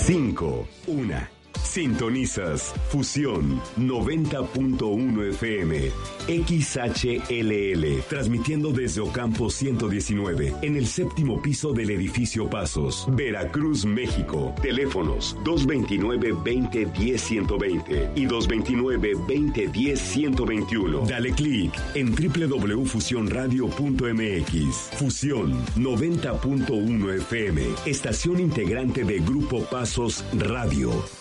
5, 1. Sintonizas Fusión 90.1 FM, XHLL, transmitiendo desde Ocampo 119, en el séptimo piso del edificio Pasos, Veracruz, México. Teléfonos 229-2010-120 y 229-2010-121. Dale clic en www.fusionradio.mx. Fusión 90.1 FM, estación integrante de Grupo Pasos Radio.